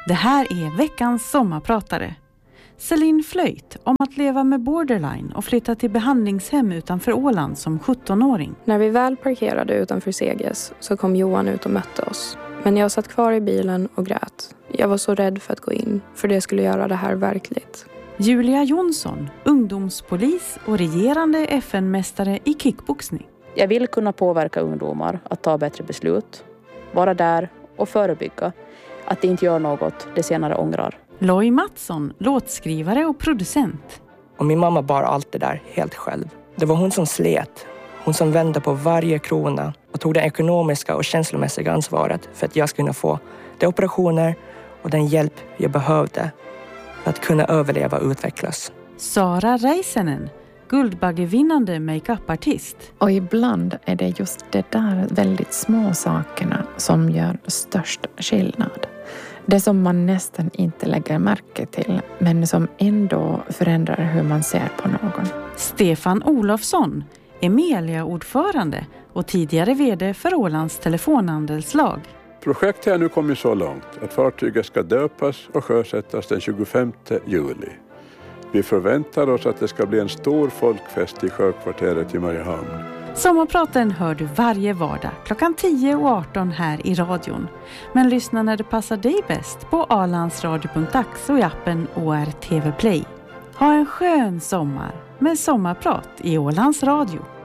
Det här är veckans sommarpratare. Celine Flöjt om att leva med borderline och flytta till behandlingshem utanför Åland som 17-åring. När vi väl parkerade utanför Seges så kom Johan ut och mötte oss. Men jag satt kvar i bilen och grät. Jag var så rädd för att gå in, för det skulle göra det här verkligt. Julia Jonsson, ungdomspolis och regerande FN-mästare i kickboxning. Jag vill kunna påverka ungdomar att ta bättre beslut, vara där och förebygga att de inte gör något de senare ångrar. Loj Mattsson, låtskrivare och producent. Och min mamma bar allt det där helt själv. Det var hon som slet. Hon som vände på varje krona och tog det ekonomiska och känslomässiga ansvaret för att jag skulle kunna få de operationer och den hjälp jag behövde för att kunna överleva och utvecklas. Sara Reisenen, guldbaggevinnande make-up-artist. Och ibland är det just det där väldigt små sakerna som gör störst skillnad. Det som man nästan inte lägger märke till, men som ändå förändrar hur man ser på någon. Stefan Olofsson, Emilia-ordförande och tidigare vd för Ålands telefonhandelslag. Projektet har nu kommit så långt att fartyget ska döpas och sjösättas den 25 juli. Vi förväntar oss att det ska bli en stor folkfest i sjökvarteret i Mariehamn. Sommarpraten hör du varje vardag klockan 10 och 18 här i radion. Men lyssna när det passar dig bäst på alandsradio.ax och i appen ORTV Play. Ha en skön sommar med sommarprat i Ålands Radio.